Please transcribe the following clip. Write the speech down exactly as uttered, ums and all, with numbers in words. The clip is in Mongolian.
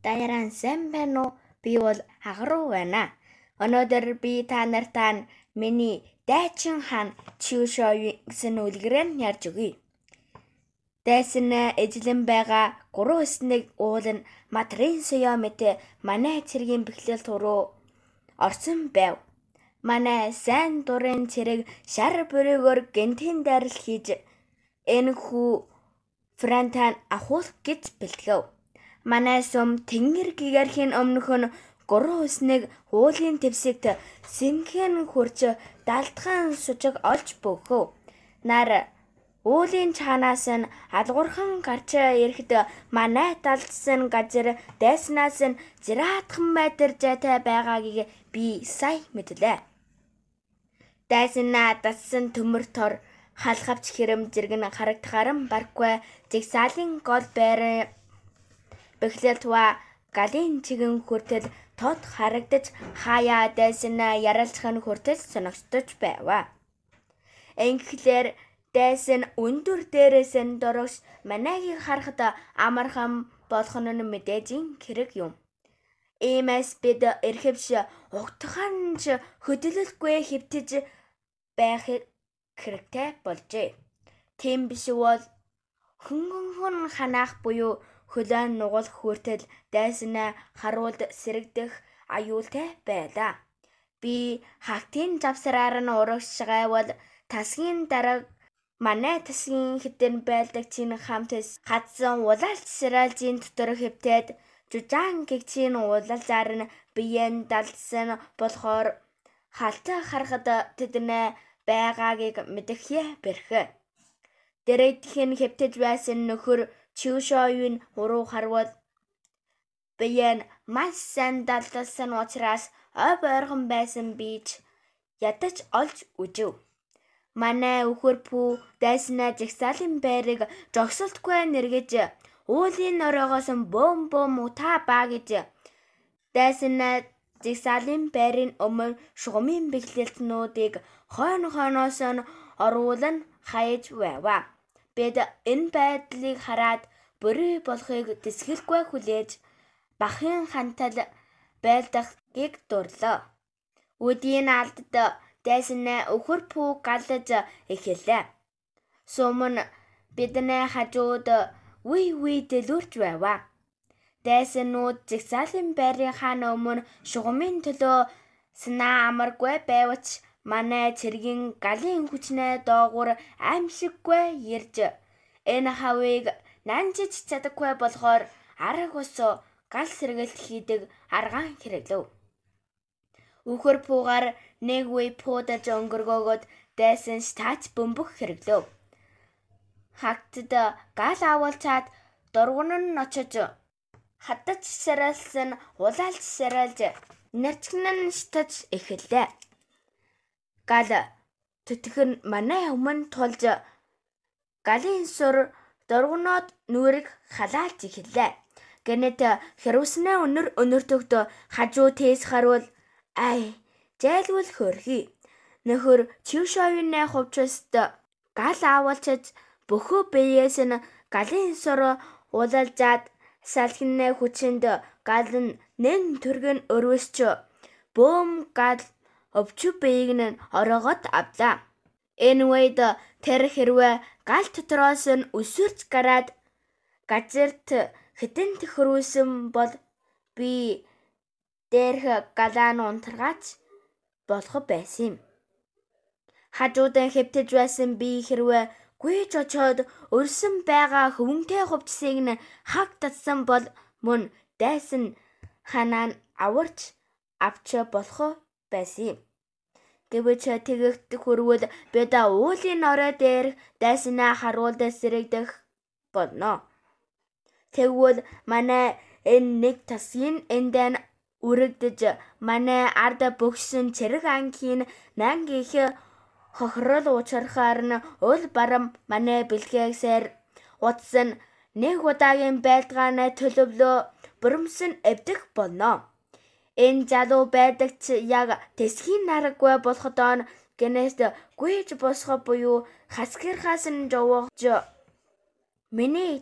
Даяараа сайн байна уу? Би бол хагаруу байна. Өнөөдөр би та нартай миний дайчин хаан Чүшогийн гэсэн үлгэрээр ярьж өгье. Дайсан эзлэн байгаа гурван өснийг уул нь матрын соёо мэт манай цэргийн бэхлэл руу орсон байв. Манай сайн дурын цэрэг шар бүрөөгөр гэнтийн дайрал хийж энэ хүү Франтан ахуулах гэж бэлтгэв. Манай сум тэнгэр гигэрхийн өмнөх нь гурван өснийг уулын твсэгт сэмхэн хурж далдхан сужиг олж бөгөв. Нар уулын чаанаас нь алгуурхан гарч ирэхэд манай далдсан газар дайснаас нь зираатхан метр зайтай байгаагийг би сая мэдлээ. Дайснаа дассан төмөр тор халхавч хэрэм зэрэг нь харагдахаар нь барахгүй зэгсаалын гол байр бэхлэлтва галын чигэн хүртэл тод харагдаж хаяа дайснаа яралцах нь хүртэл соногцож байва. Инхлээр дайсан өндөр дээрээс нь дөрөс манайгийг харахад амархан болох нь мэдээж хэрэг юм. Иймээс бид эрхэвш угтаханч хөдөлөлгүй хэвтэж байх хэрэгтэй болжээ. Тийм биш бол хөнгөн ханаах буюу хөлөө нугал хүртэл дайснаа харуулд сэрэгдэх аюултай байлаа. Би хагтын завсраар нь урагшгайвал тасгийн дарга манай тасгийн хитэн байлдагчийн хамт хадсан улаалт сэралжийн дотор хэвтээд жужаан гэгчийн улаалзаар нь биеэн далдсан болохоор халтаа харахад тэднээ байгаагийг мэдэхээ бэрх. Дэрэгдхэн хэвтэж байсан нөхөр Чүшогийн уруу харвал биеэн маш сайн далдсан учраас ой бойрхон байсан бич ядаж олж үжив. Манай өхөр пүү дайснаа жагсаалын байрыг жогсолтгүй нэргэж уулын оройгоос бөөм бөөм утаа баа гэж дайснаа жагсаалын байрын өмнө шугамын бэхлэлтнүүдийг хойно хойноос нь оруулан хаяж байва. Бид энэ байдлыг хараад бүрий болохыг дэсгэлгүй хүлээж бахын хантал байлдахыг дурлаа. Үдийн алдад дайснаа өхөр пүү галж эхэллээ. Сум нь бидний хажууд үе үе дэлгүрч байва. Дайснууд жагсаалын байрын хаана өмнө шугамын төлөө санаа амаргүй байвч манай цэргийн галын хүчнээ доогуур аимшиггүй ирж энэ хавыг нанжиж чадахгүй болохоор арга ус гал сэргэлт хийдэг аргаан хэрэглэв. Өхөр пуугаар нэг үе пуудаж өнгөргөөгд дайсан стац бөмбөх хэрэглэв. Хагтад гал авалцаад дургун нь очиж хадаж саралсан улаалж саралж нэрчгэн стаж эхэллээ. Гал төтгөн манай өмнө тулж галын сур дургуноод нүрийг халаалж эхэллээ. Гэнэт хэрвснээ өнөр өнөртөгд хажуу тээс харуул ай зайлвал хөрхий. Нөхөр Чүшогийн хувцаст гал авалчиж бөхөө биеэс нь галын сур улалжаад салхинэ хүчинд гал нь нэн түргэн өрвөсч бөөм гал өвчү биеийг нь орогод авлаа. Энэ үед тэр хэрвээ гал дотроос нь өсөрч гараад газарт хитэн төхрүүлсэн бол би дээрх галаа нь унтаргаач болох байсан юм. Хажуудан хэвтэж байсан би хэрвээ гүйж очоод өрсөн байгаа хөвөнтэй хувцсыг нь хаг татсан бол мөн дайсан ханаа нь аварч авч болох байсан юм. Гэвч тэгэгт хүрвэл бид уулын орой дээр дайснаа харуулд сэрэгдэх болно. Тэгвэл манай энэ нэг тасгийн эндэн үрэгдэж манай ард бөгсөн цэрэг ангийн нанг их хохирол уучрахаар нь уул барам манай бэлгээсээр утсан нэг удаагийн байлгааны төлөвлөө бурамсан эвдэх болно. Энэ залуу байдагч яг тэсгийн нараггүй болоход гэнэст гүйж босгох буюу хасгирхаас нь жовгож миний